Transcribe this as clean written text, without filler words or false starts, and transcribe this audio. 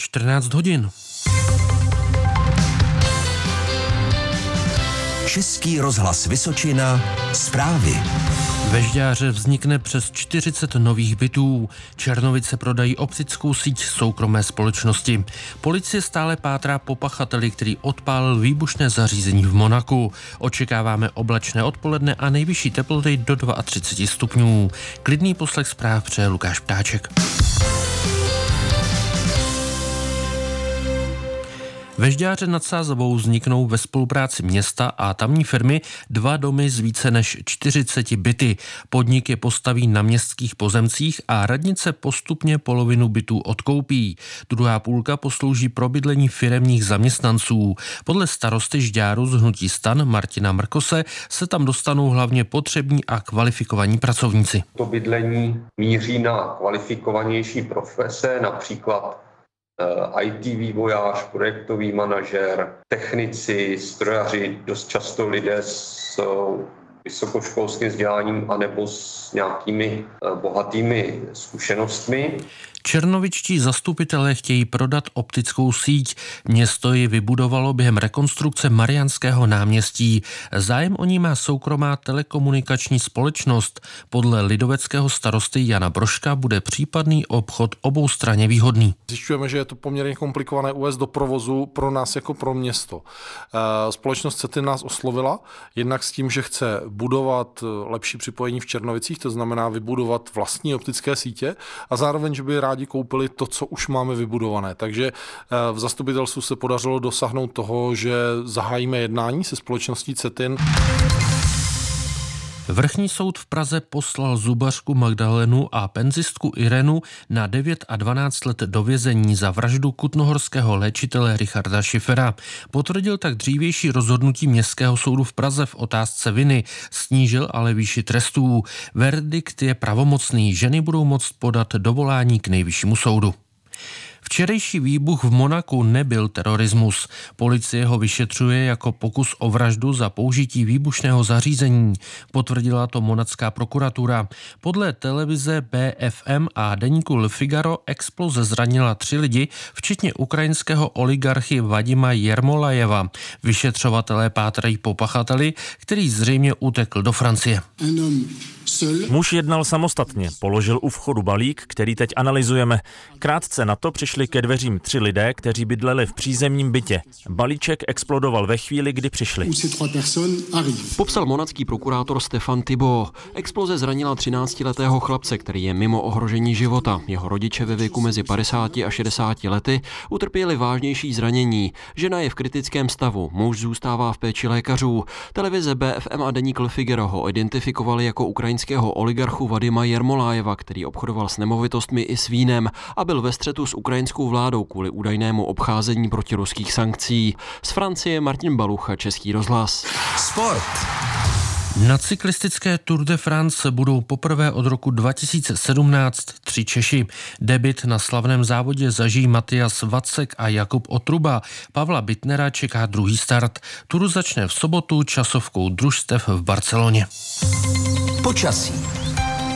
14 hodin. Český rozhlas Vysočina, zprávy. Ve Žďáře vznikne přes 40 nových bytů. Černovice prodají optickou síť soukromé společnosti. Policie stále pátrá po pachateli, který odpálil výbušné zařízení v Monaku. Očekáváme oblačné odpoledne a nejvyšší teploty do 32 stupňů. Klidný poslech zpráv přeje Lukáš Ptáček. Ve Žďáře nad Sázavou vzniknou ve spolupráci města a tamní firmy 2 domy z více než 40 byty. Podnik je postaví na městských pozemcích a radnice postupně polovinu bytů odkoupí. Druhá půlka poslouží pro bydlení firemních zaměstnanců. Podle starosty Žďáru z hnutí STAN Martina Mrkose se tam dostanou hlavně potřební a kvalifikovaní pracovníci. To bydlení míří na kvalifikovanější profese, například IT vývojář, projektový manažer, technici, strojaři, dost často lidé s vysokoškolským vzděláním anebo s nějakými bohatými zkušenostmi. Černovičtí zastupitelé chtějí prodat optickou síť. Město ji vybudovalo během rekonstrukce Mariánského náměstí. Zájem o ní má soukromá telekomunikační společnost. Podle lidoveckého starosty Jana Brožka bude případný obchod oboustranně výhodný. Zjišťujeme, že je to poměrně komplikované uvést do provozu pro nás jako pro město. Společnost CETIN nás oslovila, jednak s tím, že chce budovat lepší připojení v Černovicích, to znamená vybudovat vlastní optické sítě a zároveň, že by rádi koupili to, co už máme vybudované. Takže v zastupitelstvu se podařilo dosáhnout toho, že zahájíme jednání se společností CETIN. Vrchní soud v Praze poslal zubařku Magdalenu a penzistku Irenu na 9 a 12 let do vězení za vraždu kutnohorského léčitele Richarda Schiffera. Potvrdil tak dřívější rozhodnutí Městského soudu v Praze v otázce viny, snížil ale výši trestů. Verdikt je pravomocný, ženy budou moct podat dovolání k Nejvyššímu soudu. Včerejší výbuch v Monaku nebyl terorismus. Policie ho vyšetřuje jako pokus o vraždu za použití výbušného zařízení. Potvrdila to monacká prokuratura. Podle televize BFM a deníku Le Figaro exploze zranila 3 lidi, včetně ukrajinského oligarchy Vadima Jermolajeva. Vyšetřovatelé pátrají po pachateli, který zřejmě utekl do Francie. Muž jednal samostatně, položil u vchodu balík, který teď analyzujeme. Krátce na to přišli ke dveřím 3 lidé, kteří bydleli v přízemním bytě. Balíček explodoval ve chvíli, kdy přišli. Popsal monacký prokurátor Stefan Thibault. Exploze zranila 13letého chlapce, který je mimo ohrožení života. Jeho rodiče ve věku mezi 50 a 60 lety utrpěli vážnější zranění. Žena je v kritickém stavu, muž zůstává v péči lékařů. Televize BFM a deník Le Figaro ho identifikovali jako ukrajinského oligarchu Vadima Jermolajeva, který obchodoval s nemovitostmi i s vínem a byl ve střetu s ukrajinskou vládou kvůli údajnému obcházení protiruských sankcí. Z Francie Martin Balucha, Český rozhlas. Sport. Na cyklistické Tour de France budou poprvé od roku 2017 3 Češi. Debut na slavném závodě zažijí Matyas Vacek a Jakub Otruba. Pavla Bittnera čeká druhý start. Tour začne v sobotu časovkou družstev v Barceloně. Počasí.